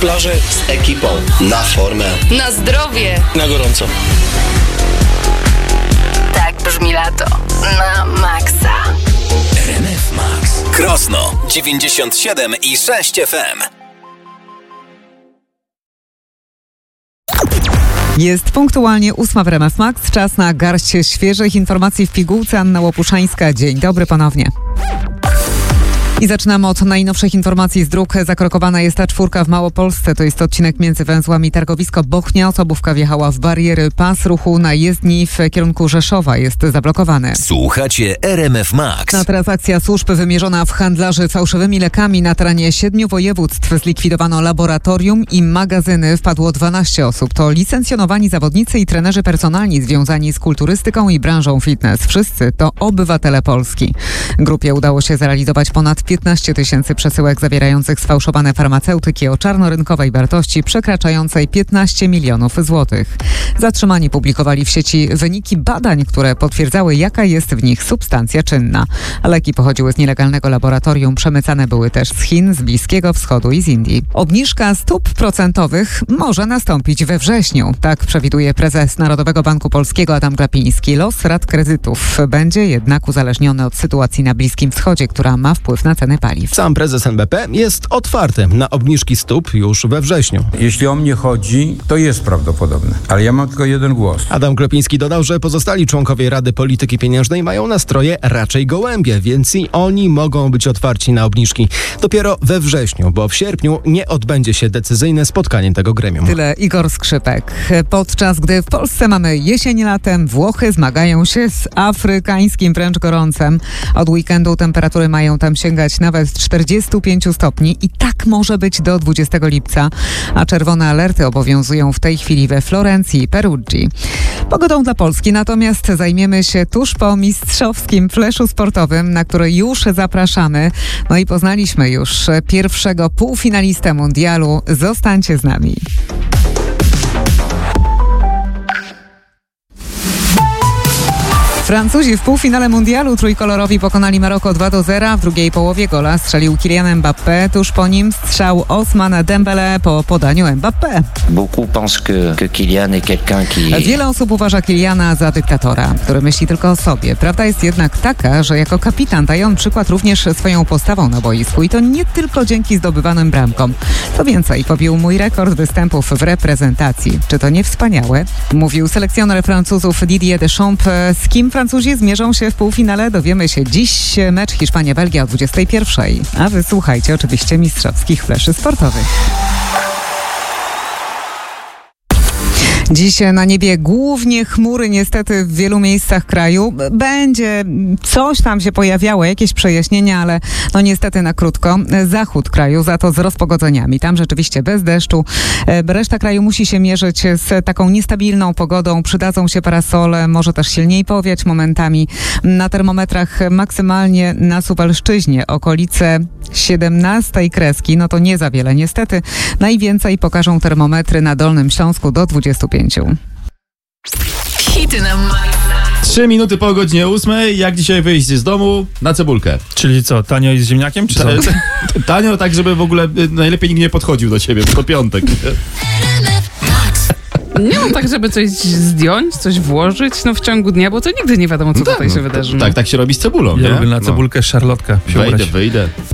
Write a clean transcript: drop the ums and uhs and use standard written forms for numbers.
plaży z ekipą. Na formę. Na zdrowie. Na gorąco. Tak brzmi lato. Na maksa. RMF Max. Krosno 97,6 FM. Jest punktualnie 8 w RMF Max. Czas na garść świeżych informacji w pigułce. Anna Łopuszańska. Dzień dobry ponownie. I zaczynamy od najnowszych informacji z dróg. Zakrokowana jest A4 w Małopolsce. To jest odcinek między węzłami Targowisko-Bochnia. Osobówka wjechała w bariery. Pas ruchu na jezdni w kierunku Rzeszowa jest zablokowany. Słuchacie RMF Max. A teraz akcja służb wymierzona w handlarzy fałszywymi lekami. Na terenie 7 województw zlikwidowano laboratorium i magazyny. Wpadło 12 osób. To licencjonowani zawodnicy i trenerzy personalni związani z kulturystyką i branżą fitness. Wszyscy to obywatele Polski. Grupie udało się zrealizować ponad 15 tysięcy przesyłek zawierających sfałszowane farmaceutyki o czarnorynkowej wartości przekraczającej 15 milionów złotych. Zatrzymani publikowali w sieci wyniki badań, które potwierdzały, jaka jest w nich substancja czynna. Leki pochodziły z nielegalnego laboratorium, przemycane były też z Chin, z Bliskiego Wschodu i z Indii. Obniżka stóp procentowych może nastąpić we wrześniu. Tak przewiduje prezes Narodowego Banku Polskiego Adam Glapiński. Los rat kredytów będzie jednak uzależniony od sytuacji na Bliskim Wschodzie, która ma wpływ na ceny paliw. Sam prezes NBP jest otwarty na obniżki stóp już we wrześniu. Jeśli o mnie chodzi, to jest prawdopodobne, ale ja mam tylko jeden głos. Adam Glapiński dodał, że pozostali członkowie Rady Polityki Pieniężnej mają nastroje raczej gołębie, więc i oni mogą być otwarci na obniżki. Dopiero we wrześniu, bo w sierpniu nie odbędzie się decyzyjne spotkanie tego gremium. Tyle Igor Skrzypek. Podczas gdy w Polsce mamy jesień latem, Włochy zmagają się z afrykańskim wręcz gorącem. Od weekendu temperatury mają tam sięgać nawet 45 stopni i tak może być do 20 lipca, a czerwone alerty obowiązują w tej chwili we Florencji i Perugii. Pogodą dla Polski natomiast zajmiemy się tuż po mistrzowskim fleszu sportowym, na który już zapraszamy. No i poznaliśmy już pierwszego półfinalistę mundialu. Zostańcie z nami. Francuzi w półfinale mundialu trójkolorowi pokonali Maroko 2-0. W drugiej połowie gola strzelił Kylian Mbappé. Tuż po nim strzał Ousmane Dembélé po podaniu Mbappé. Wiele osób uważa Kyliana za dyktatora, który myśli tylko o sobie. Prawda jest jednak taka, że jako kapitan daje on przykład również swoją postawą na boisku i to nie tylko dzięki zdobywanym bramkom. Co więcej, pobił mój rekord występów w reprezentacji. Czy to nie wspaniałe? Mówił selekcjoner Francuzów Didier Deschamps. Z kim Francuzi zmierzą się w półfinale? Dowiemy się dziś. Mecz Hiszpania-Belgia o 21:00. A wy słuchajcie oczywiście mistrzowskich fleszy sportowych. Dziś na niebie głównie chmury, niestety w wielu miejscach kraju. Będzie coś tam się pojawiało, jakieś przejaśnienia, ale no niestety na krótko. Zachód kraju za to z rozpogodzeniami. Tam rzeczywiście bez deszczu. Reszta kraju musi się mierzyć z taką niestabilną pogodą. Przydadzą się parasole, może też silniej powiać momentami. Na termometrach maksymalnie na Suwalszczyźnie okolice 17 kreski, no to nie za wiele niestety. Najwięcej pokażą termometry na Dolnym Śląsku do 25. Hity na maksa. 3 minuty po godzinie 8. Jak dzisiaj wyjść z domu? Na cebulkę. Czyli co, tanio i z ziemniakiem, czy co? Tanio, tak żeby w ogóle najlepiej nikt nie podchodził do ciebie, to piątek. Nie mam tak, żeby coś zdjąć, coś włożyć w ciągu dnia, bo to nigdy nie wiadomo, co tutaj się wydarzy. Tak się robi z cebulą, Ja nie? lubię na cebulkę szarlotka. Wyjdę.